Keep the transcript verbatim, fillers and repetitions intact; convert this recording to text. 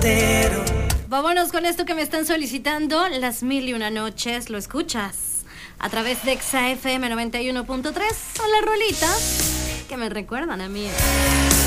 entero. Vámonos con esto que me están solicitando, Las Mil y Una Noches. Lo escuchas a través de Exa F M noventa y uno punto tres. Son las rolitas que me recuerdan a mí.